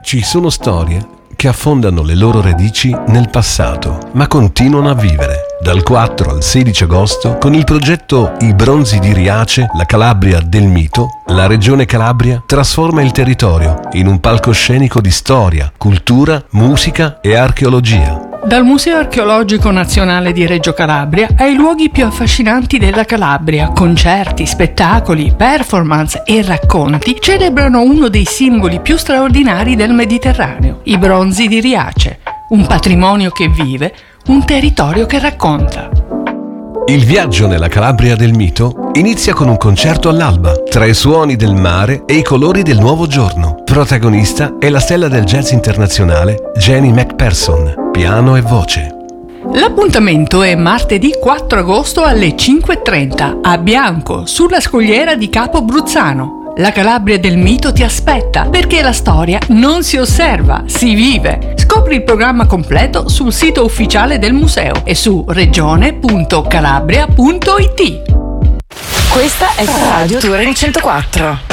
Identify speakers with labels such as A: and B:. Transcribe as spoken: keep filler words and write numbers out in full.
A: Ci sono storie che affondano le loro radici nel passato, ma continuano a vivere. Dal quattro al sedici agosto, con il progetto I Bronzi di Riace, la Calabria del mito, la Regione Calabria trasforma il territorio in un palcoscenico di storia, cultura, musica e archeologia.
B: Dal Museo Archeologico Nazionale di Reggio Calabria ai luoghi più affascinanti della Calabria, concerti, spettacoli, performance e racconti celebrano uno dei simboli più straordinari del Mediterraneo, i Bronzi di Riace, un patrimonio che vive, un territorio che racconta.
A: Il viaggio nella Calabria del mito inizia con un concerto all'alba, tra i suoni del mare e i colori del nuovo giorno. Protagonista è la stella del jazz internazionale Jenny McPherson, piano e voce.
B: L'appuntamento è martedì quattro agosto alle cinque e trenta a Bianco, sulla scogliera di Capo Bruzzano. La Calabria del mito ti aspetta, perché la storia non si osserva, si vive. Scopri il programma completo sul sito ufficiale del museo e su regione punto calabria punto it.
C: Questa è Radio Touring centoquattro.